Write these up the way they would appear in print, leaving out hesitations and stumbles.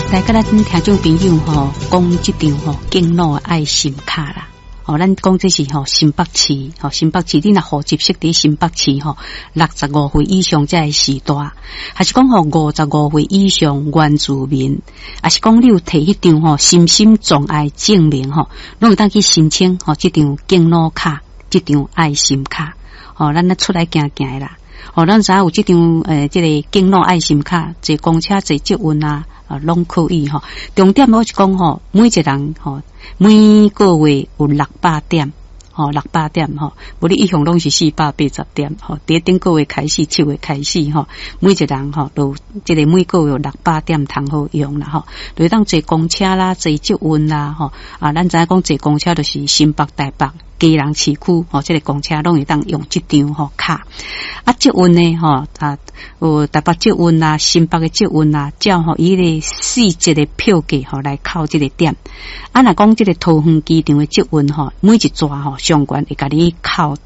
来跟咱听众朋友吼讲这张吼敬老爱心卡啦。咱讲这是新北市，新北市你若户籍设伫新北市65岁以上才会时代，还是讲55岁以上原住民，还是讲你有摕迄张身心障碍证明拢有当去申请这张敬老卡，这张爱心卡。咱出来行行啦。咱知影有这张这个敬老爱心卡，坐公车坐捷运啊，拢可以重点我是讲每一个人每个月有600点，600点无你一向拢是480点第顶个月开始，7月开始每一个人都这个每个月有600点通好用啦就是当坐公车啦，坐捷运啦咱知影讲坐公车就是新北、台北、基隆市区这个公车拢会当用这张卡。捷运呢有台北捷运啦、新北的捷运啦，照伊个4节的票价来扣这个点。若讲这个桃园机场的捷运每一座上悬会甲你扣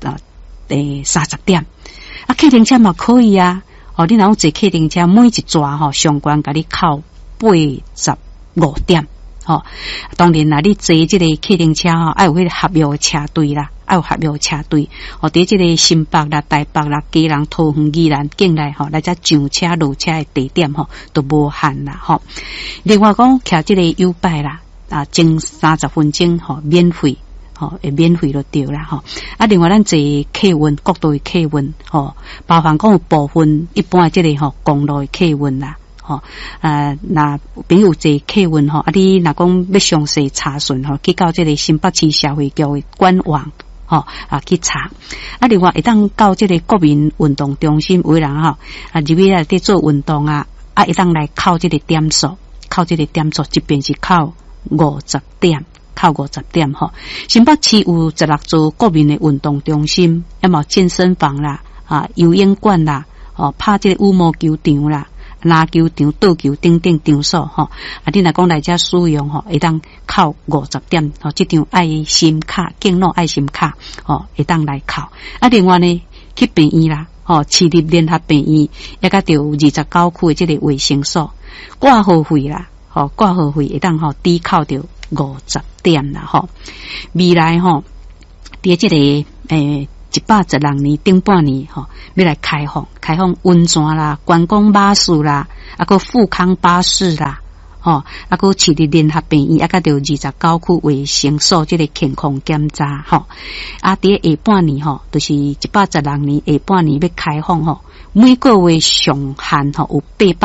30点。客停车嘛可以啊，你若有坐客停车，每一座上悬甲你扣85点。当然啦，你坐这个客停车要有迄个合约的车队啦，要有合约的车队伫这个新北啦、台北啦、基隆、桃园、宜兰境内来遮上车落车的地点都无限啦另外讲徛这个优拜啦前30分钟免费会免费就对啦另外咱坐客运国道的客运包含讲有部分一般的这个公路的客运啦那朋友坐客运你若讲要详细查询去到这个新北市社会局的官网去查另外会当到这个国民运动中心有人入去伫做运动会当来扣这个点数，这边是扣50点。新北市有16座国民的运动中心，要么健身房啦游泳馆啦拍这个羽毛球场啦、篮球场、倒球等等场所你若讲来遮使用会当扣50点这张爱心卡、敬老爱心卡会当来扣另外呢去病院啦市立联合病院也甲着29区的这个卫生所挂号费啦挂号费会当抵扣着50点啦未来伫这个116年顶半年要来开放温泉啦、观光巴士啦、个富康巴士啦个市立联合病院甲着29区卫生所这个健康检查伫下半年就是116年下半年要开放每个月上限有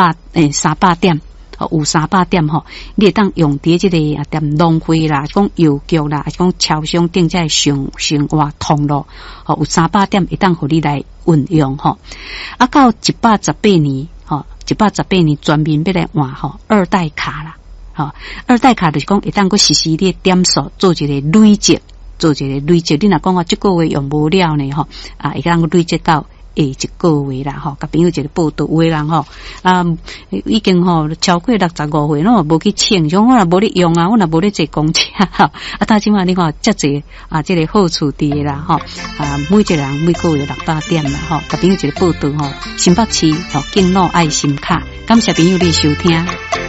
300点有300点你会当用伫这个店浪费啦、讲邮局啦、讲超商顶这生活通路有300点会当互你来运用到118年118年全面要来换二代卡啦二代卡就是讲会当个实施你的点数做一个累积，你若讲这个月用无了呢会当累积到一个月啦甲朋友一个报道，有的人已经超过65岁，拢无去请，像我若无咧用我若无咧坐公车但即马你看遮济这个好处伫啦每一个人每个月有600点啦甲朋友一个报道新北市敬老爱心卡，感谢朋友你收听。